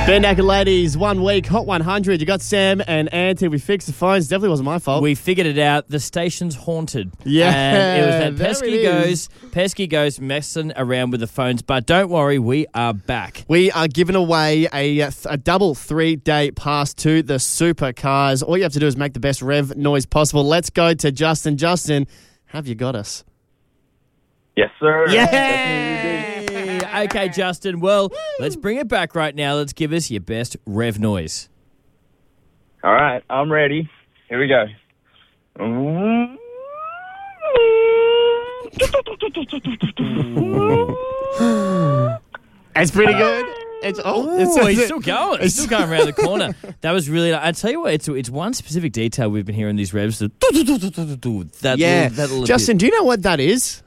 Ben Naked Ladies, 1 week, Hot 100. You got Sam and Auntie. We fixed the phones. Definitely wasn't my fault. We figured it out. The station's haunted. Yeah, And it was that there pesky goes messing around with the phones. But don't worry, we are back. We are giving away a double 3-day pass to the supercars. All you have to do is make the best rev noise possible. Let's go to Justin. Justin, have you got us? Yes, sir. Yeah! Okay, Justin. Well, let's bring it back right now. Let's give us your best rev noise. All right, I'm ready. Here we go. It's pretty good. It's he's still going. He's still going around the corner. That was really. I tell you what, it's one specific detail we've been hearing these revs. That little Justin, do you know what that is?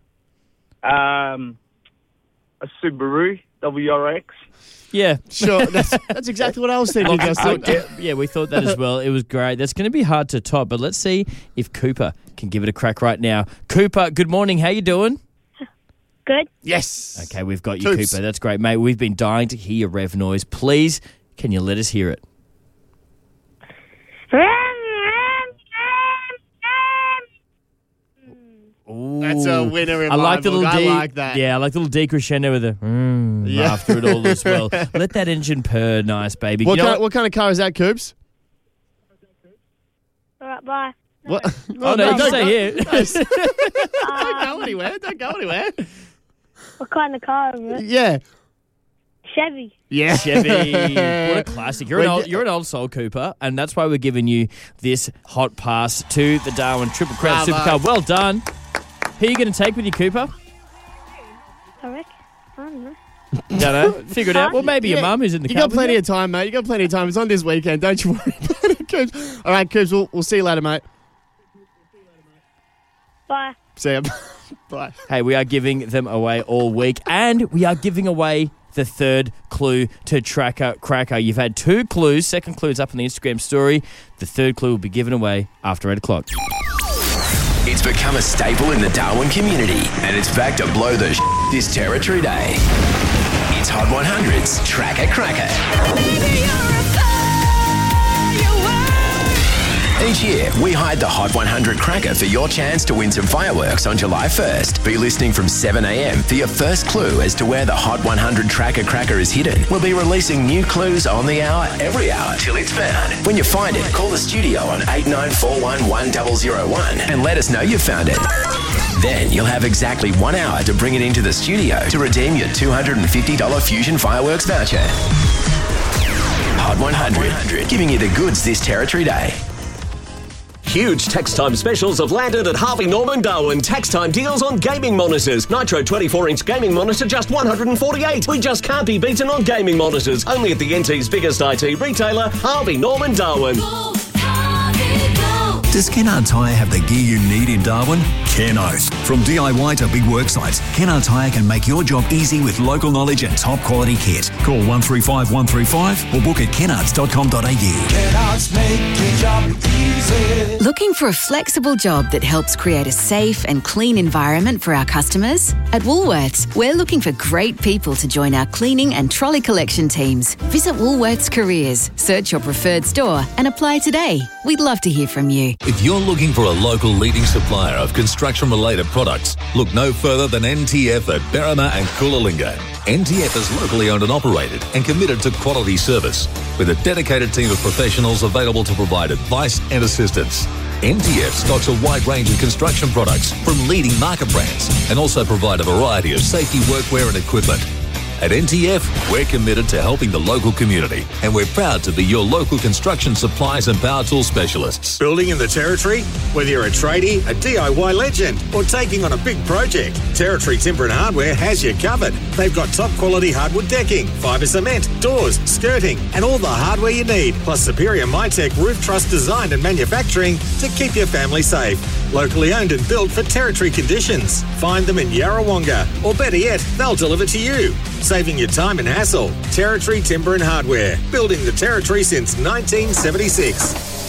A Subaru WRX. Yeah, sure. That's exactly what I was thinking, Justin. Yeah, we thought that as well. It was great. That's going to be hard to top, but let's see if Cooper can give it a crack right now. Cooper, good morning. How you doing? Good. Yes. Okay, we've got you, Coops. Cooper. That's great, mate. We've been dying to hear your rev noise. Please, can you let us hear it? Ooh. That's a winner in I my like the book. little D. I like that. Yeah, I like the little decrescendo with the after it all as well. Let that engine purr, nice baby. What You know kind of car is that, Coops? All right, bye. What? Oh, no, just stay here. Don't go anywhere. Don't go anywhere. What kind of car is it? Yeah. Chevy. Yeah. Chevy. What a classic. You're an old soul, Cooper, and that's why we're giving you this hot pass to the Darwin Triple Crown Bravo. Supercar. Well done. Who are you going to take with you, Cooper? I reckon. I don't know. Don't know. Figure it out. Well, maybe your mum who's in the car. You got plenty of time, mate. You got plenty of time. It's on this weekend. Don't you worry about it, Coops. All right, Coops, we'll see you later, mate. Bye. See ya. Bye. Hey, we are giving them away all week, and we are giving away the third clue to Tracker Cracker. You've had 2 clues. Second clue is up on the Instagram story. The third clue will be given away after 8 o'clock. It's become a staple in the Darwin community, and it's back to blow the this Territory Day. It's Hot 100's Tracker Cracker. Each year, we hide the Hot 100 Cracker for your chance to win some fireworks on July 1st. Be listening from 7 a.m. for your first clue as to where the Hot 100 Tracker Cracker is hidden. We'll be releasing new clues on the hour, every hour, till it's found. When you find it, call the studio on 8941 1001 and let us know you found it. Then you'll have exactly 1 hour to bring it into the studio to redeem your $250 Fusion Fireworks voucher. Hot 100, giving you the goods this Territory Day. Huge tax time specials have landed at Harvey Norman Darwin. Tax time deals on gaming monitors. Nitro 24-inch gaming monitor, just $148. We just can't be beaten on gaming monitors. Only at the NT's biggest IT retailer, Harvey Norman Darwin. Does Kennard Tyre have the gear you need in Darwin? Kennos. From DIY to big work sites, Kennard Tyre can make your job easy with local knowledge and top quality kit. Call 135 135 or book at kennards.com.au. Kennards make your job easy. Looking for a flexible job that helps create a safe and clean environment for our customers? At Woolworths, we're looking for great people to join our cleaning and trolley collection teams. Visit Woolworths Careers, search your preferred store and apply today. We'd love to hear from you. If you're looking for a local leading supplier of construction-related products, look no further than NTF at Berrima and Coolalingga. NTF is locally owned and operated and committed to quality service, with a dedicated team of professionals available to provide advice and assistance. NTF stocks a wide range of construction products from leading market brands and also provide a variety of safety workwear and equipment. At NTF, we're committed to helping the local community, and we're proud to be your local construction supplies and power tool specialists. Building in the Territory? Whether you're a tradie, a DIY legend, or taking on a big project, Territory Timber and Hardware has you covered. They've got top quality hardwood decking, fibre cement, doors, skirting, and all the hardware you need, plus superior MyTech roof truss design and manufacturing to keep your family safe. Locally owned and built for Territory conditions. Find them in Yarrawonga, or better yet, they'll deliver to you, saving you time and hassle. Territory Timber and Hardware, building the Territory since 1976.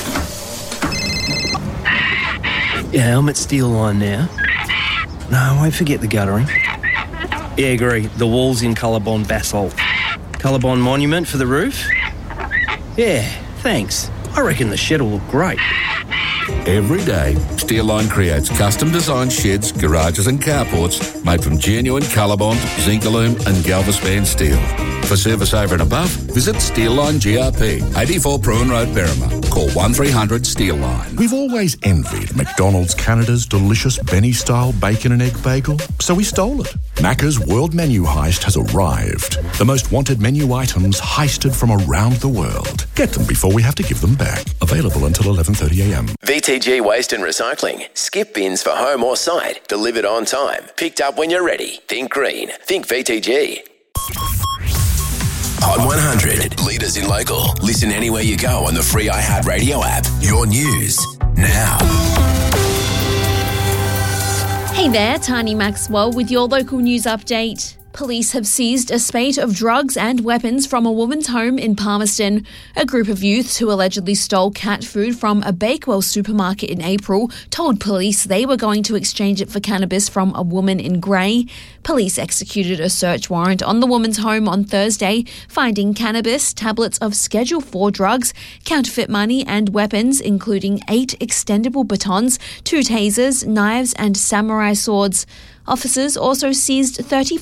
Yeah, I'm at Steel Line now. No, I won't forget the guttering. Yeah, agree. The walls in Colorbond basalt. Colorbond monument for the roof? Yeah, thanks. I reckon the shed will look great. Every day, Steelline creates custom-designed sheds, garages and carports made from genuine Colorbond, Zincalume and Galvespan steel. For service over and above, visit Steelline GRP, 84 Bruin Road, Berrima. Call 1300 Steelline. We've always envied McDonald's Canada's delicious Benny-style bacon and egg bagel, so we stole it. Macca's World Menu Heist has arrived. The most wanted menu items heisted from around the world. Get them before we have to give them back. Available until 11:30am. VTG Waste and Recycling. Skip bins for home or site. Delivered on time. Picked up when you're ready. Think green. Think VTG. Hot 100. Leaders in local. Listen anywhere you go on the free iHeartRadio app. Your news now. Hey there, Tani Maxwell with your local news update. Police have seized a spate of drugs and weapons from a woman's home in Palmerston. A group of youths who allegedly stole cat food from a Bakewell supermarket in April told police they were going to exchange it for cannabis from a woman in Grey. Police executed a search warrant on the woman's home on Thursday, finding cannabis, tablets of Schedule 4 drugs, counterfeit money and weapons, including 8 extendable batons, 2 tasers, knives and samurai swords. Officers also seized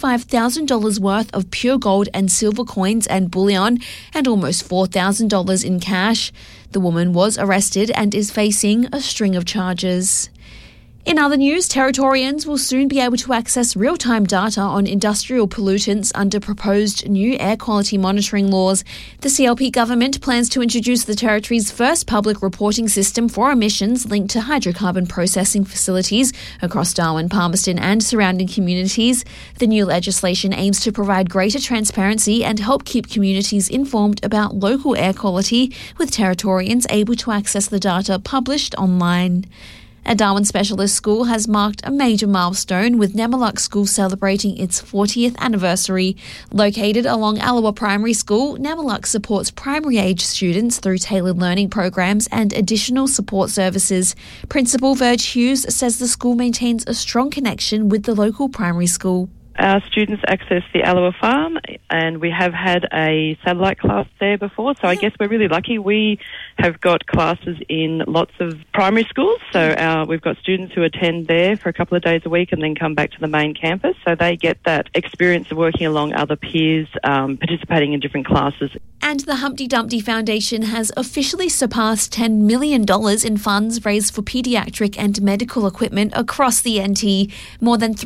$35,000 worth of pure gold and silver coins and bullion and almost $4,000 in cash. The woman was arrested and is facing a string of charges. In other news, Territorians will soon be able to access real-time data on industrial pollutants under proposed new air quality monitoring laws. The CLP government plans to introduce the Territory's first public reporting system for emissions linked to hydrocarbon processing facilities across Darwin, Palmerston and surrounding communities. The new legislation aims to provide greater transparency and help keep communities informed about local air quality, with Territorians able to access the data published online. A Darwin Specialist School has marked a major milestone, with Namaluk School celebrating its 40th anniversary. Located along Allawa Primary School, Namaluk supports primary-age students through tailored learning programs and additional support services. Principal Virg Hughes says the school maintains a strong connection with the local primary school. Our students access the Allawa Farm, and we have had a satellite class there before, so I guess we're really lucky. We have got classes in lots of primary schools, so we've got students who attend there for a couple of days a week and then come back to the main campus, so they get that experience of working along other peers, participating in different classes. And the Humpty Dumpty Foundation has officially surpassed $10 million in funds raised for paediatric and medical equipment across the NT. More than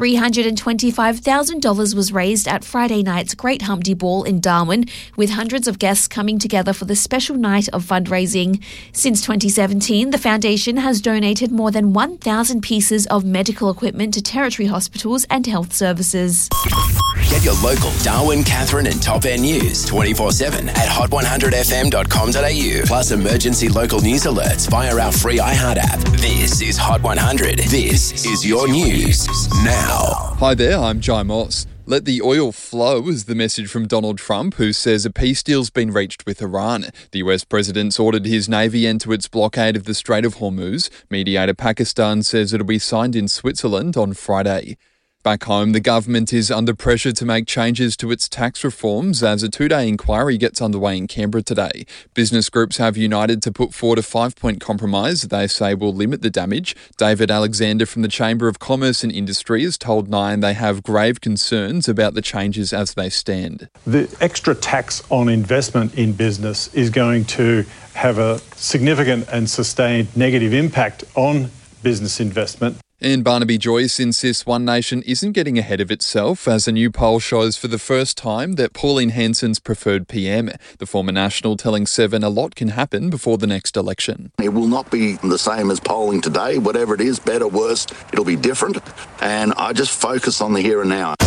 $325,000 was raised at Friday night's Great Humpty Ball in Darwin, with hundreds of guests coming together for the special night of fundraising. Since 2017, the foundation has donated more than 1,000 pieces of medical equipment to Territory hospitals and health services. Get your local Darwin, Katherine and Top End news 24/7 at hot100fm.com.au, plus emergency local news alerts via our free iHeart app. This is Hot 100. This is your news now. Hi there, I'm Jai Moss. Let the oil flow is the message from Donald Trump, who says a peace deal's been reached with Iran. The US president's ordered his navy end to its blockade of the Strait of Hormuz. Mediator Pakistan says it'll be signed in Switzerland on Friday. Back home, the government is under pressure to make changes to its tax reforms as a 2-day inquiry gets underway in Canberra today. Business groups have united to put forward a 5-point compromise they say will limit the damage. David Alexander from the Chamber of Commerce and Industry has told Nine they have grave concerns about the changes as they stand. The extra tax on investment in business is going to have a significant and sustained negative impact on business investment. And Barnaby Joyce insists One Nation isn't getting ahead of itself, as a new poll shows for the first time that Pauline Hanson's preferred PM. The former National telling Seven a lot can happen before the next election. It will not be the same as polling today. Whatever it is, better, worse, it'll be different. And I just focus on the here and now.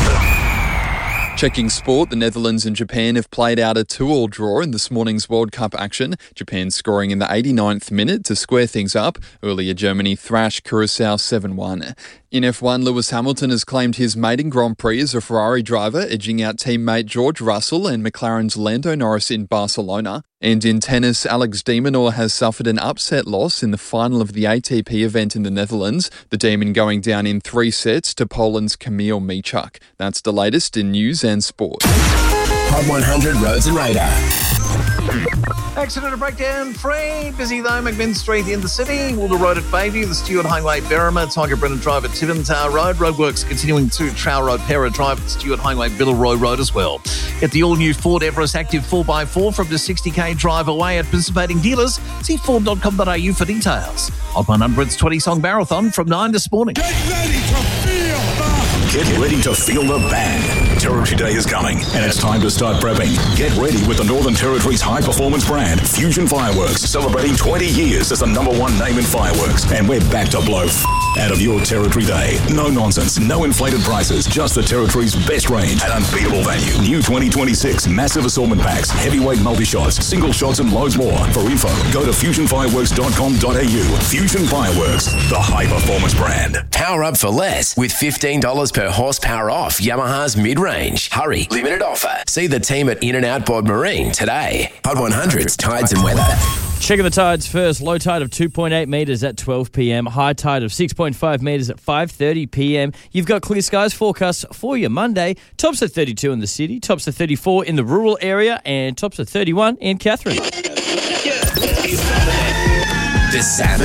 Checking sport, the Netherlands and Japan have played out a 2-2 draw in this morning's World Cup action. Japan scoring in the 89th minute to square things up. Earlier, Germany thrashed Curaçao 7-1. In F1, Lewis Hamilton has claimed his maiden Grand Prix as a Ferrari driver, edging out teammate George Russell and McLaren's Lando Norris in Barcelona. And in tennis, Alex de Minaur has suffered an upset loss in the final of the ATP event in the Netherlands, the Demon going down in 3 sets to Poland's Kamil Michuk. That's the latest in news and sport. Hot 100 Roads and Radar. Accident and breakdown free. Busy though, McMinn Street in the city. Walter Road at Bayview, the Stewart Highway Berrima, Tiger Brennan Drive at Tiventar Road. Roadworks continuing to Trowell Road, Pera Drive at Stewart Highway, Villeroy Road as well. Get the all-new Ford Everest Active 4x4 from the 60k drive away at participating dealers. See Ford.com.au for details. Hot 100's 20-song marathon from 9 this morning. Get ready to feel the bang. Territory Day is coming, and it's time to start prepping. Get ready with the Northern Territory's high-performance brand, Fusion Fireworks, celebrating 20 years as the #1 name in fireworks. And we're back to blow out of your Territory Day. No nonsense, no inflated prices, just the Territory's best range at unbeatable value. New 2026 massive assortment packs, heavyweight multi-shots, single shots, and loads more. For info, go to fusionfireworks.com.au. Fusion Fireworks, the high-performance brand. Power up for less with $15 per horsepower off Yamaha's mid-range. Hurry, limited offer. See the team at In-N-Out Bod Marine today. Hot 100's tides and weather. Checking the tides first. Low tide of 2.8 metres at 12 p.m. High tide of 6.5 metres at 5:30 p.m. You've got clear skies forecast for your Monday. Tops at 32 in the city. Tops at 34 in the rural area. And tops at 31 in Catherine. This Saturday.